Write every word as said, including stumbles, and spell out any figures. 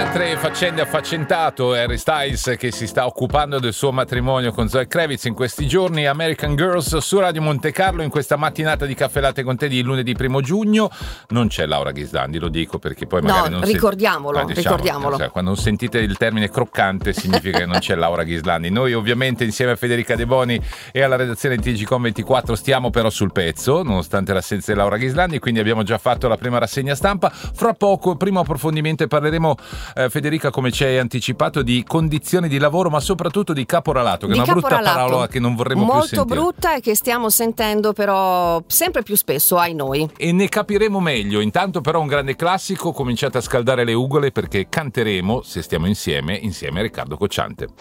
altre faccende affaccentato, Harry Styles che si sta occupando del suo matrimonio con Zoe Kravitz in questi giorni. American Girls su Radio Monte Carlo in questa mattinata di Caffè Latte con te di lunedì primo giugno. Non c'è Laura Ghislandi, lo dico perché poi magari no, non ricordiamolo, sent... ah, diciamo, ricordiamolo. Cioè, quando sentite il termine croccante significa che non c'è Laura Ghislandi. Noi ovviamente insieme a Federica De Boni e alla redazione di T G Com ventiquattro stiamo però sul pezzo nonostante l'assenza di Laura Ghislandi, quindi abbiamo già fatto la prima rassegna stampa. Fra poco, primo approfondimento, parleremo eh, Federica, come ci hai anticipato, di condizioni di lavoro ma soprattutto di caporalato, che di è una brutta caporalato. parola che non vorremmo molto più sentire, molto brutta, e che stiamo sentendo però sempre più spesso, ai noi, e ne capiremo meglio. Intanto però un grande classico, cominciate a scaldare le ugole perché canteremo Se stiamo insieme insieme a Riccardo Cocciante.